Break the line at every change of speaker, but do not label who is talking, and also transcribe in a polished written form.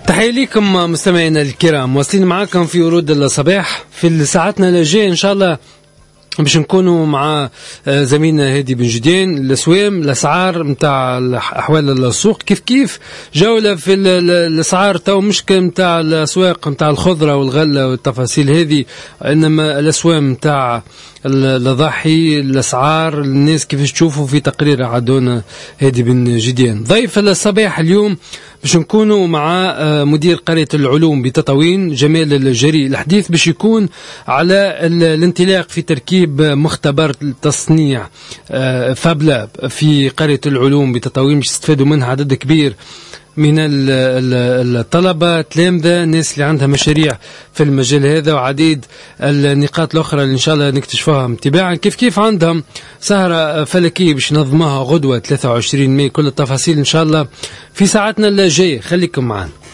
تحية لكم مستمعينا الكرام، واصلين معاكم في ورود الصباح في ساعتنا الجاية إن شاء الله باش نكونوا مع زميلنا هادي بن جديان الأسوام الأسعار متاع أحوال السوق كيف جولة في الأسعار تو مش متاع الأسواق متاع الخضرة والغلة والتفاصيل هذه، إنما الأسوام متاع الضحي الأسعار الناس كيفاش تشوفوا في تقرير عدونا هادي بن جديان. ضيف الصباح اليوم باش نكونوا مع مدير قرية العلوم بتطاوين جمال الجري. الحديث باش يكون على الانطلاق في تركيب مختبر تصنيع فابلاب في قرية العلوم بتطاوين، باش يستفادوا منها عدد كبير من الطلبة تلامذة الناس اللي عندها مشاريع في المجال هذا، وعديد النقاط الأخرى اللي إن شاء الله نكتشفوها تباعا. كيف عندهم سهرة فلكية باش نظمها غدوة 23 ماي. كل التفاصيل إن شاء الله في ساعتنا الجاية، خليكم معنا.